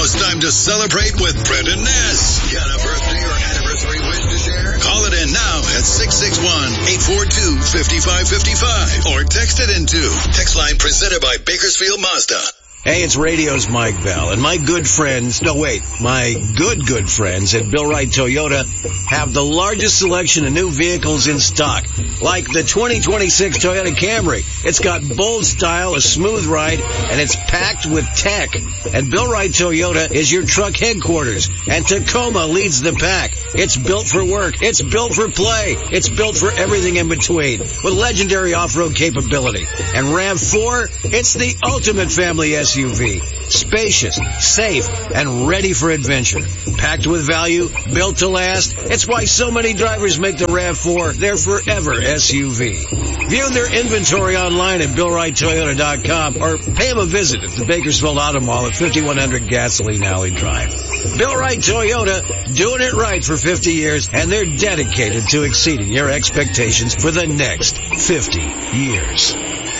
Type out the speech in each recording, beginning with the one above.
it's time to celebrate with Brendan Ness. Got a birthday or anniversary wish to share? Call it in now at 661-842-5555 or text it into text line presented by Bakersfield Mazda. Hey, it's Radio's Mike Bell, and my good friends at Bill Wright Toyota have the largest selection of new vehicles in stock, like the 2026 Toyota Camry. It's got bold style, a smooth ride, and it's packed with tech. And Bill Wright Toyota is your truck headquarters, and Tacoma leads the pack. It's built for work, it's built for play, it's built for everything in between, with legendary off-road capability. And RAV4, it's the ultimate family SUV. Spacious, safe, and ready for adventure. Packed with value, built to last. It's why so many drivers make the RAV4 their forever SUV. View their inventory online at BillWrightToyota.com or pay them a visit at the Bakersfield Auto Mall at 5100 Gasoline Alley Drive. Bill Wright Toyota, doing it right for 50 years, and they're dedicated to exceeding your expectations for the next 50 years.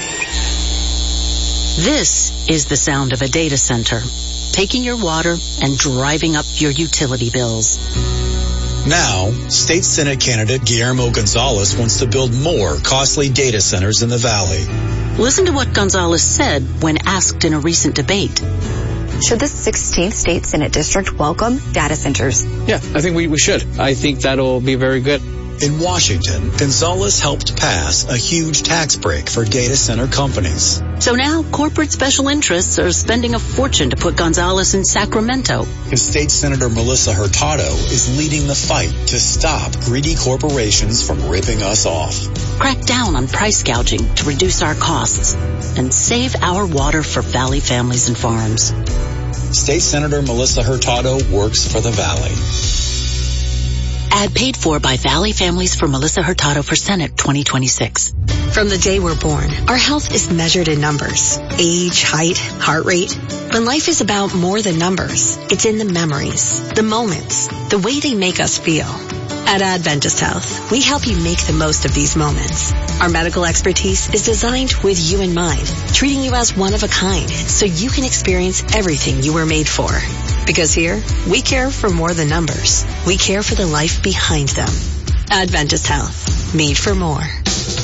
This is the sound of a data center, taking your water and driving up your utility bills. Now, State Senate candidate Guillermo Gonzalez wants to build more costly data centers in the Valley. Listen to what Gonzalez said when asked in a recent debate. Should the 16th State Senate District welcome data centers? Yeah, I think we should. I think that'll be very good. In Washington, Gonzalez helped pass a huge tax break for data center companies. So now corporate special interests are spending a fortune to put Gonzalez in Sacramento. His state senator Melissa Hurtado is leading the fight to stop greedy corporations from ripping us off. Crack down on price gouging to reduce our costs and save our water for Valley families and farms. State Senator Melissa Hurtado works for the Valley. Ad paid for by Valley Families for Melissa Hurtado for Senate 2026. From the day we're born, our health is measured in numbers. Age, height, heart rate. But life is about more than numbers. It's in the memories, the moments, the way they make us feel. At Adventist Health, we help you make the most of these moments. Our medical expertise is designed with you in mind, treating you as one of a kind so you can experience everything you were made for. Because here, we care for more than numbers. We care for the life behind them. Adventist Health, made for more.